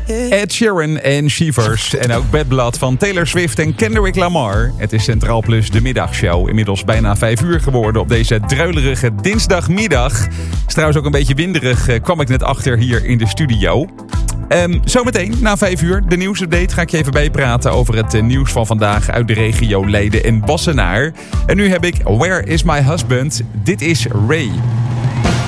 Ed Sheeran en Shivers. En ook Bad Blood van Taylor Swift en Kendrick Lamar. Het is Centraal Plus, de middagshow. Inmiddels bijna 5 uur geworden op deze druilerige dinsdagmiddag. Is trouwens ook een beetje winderig, kwam ik net achter hier in de studio. Zometeen, na 5 uur, de nieuwsupdate. Ga ik je even bijpraten over het nieuws van vandaag uit de regio Leiden en Wassenaar. En nu heb ik Where is my husband? Dit is Ray.